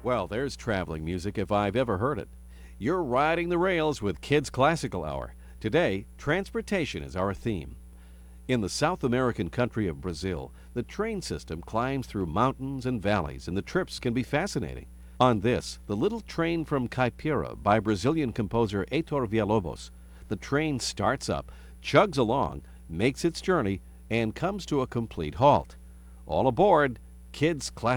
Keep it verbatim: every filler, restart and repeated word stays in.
Well, there's traveling music if I've ever heard it. You're riding the rails with Kids Classical Hour. Today, transportation is our theme. In the South American country of Brazil, the train system climbs through mountains and valleys, and the trips can be fascinating. On this, The Little Train from Caipira by Brazilian composer Heitor Villa-Lobos, the train starts up, chugs along, makes its journey, and comes to a complete halt. All aboard Kids Classical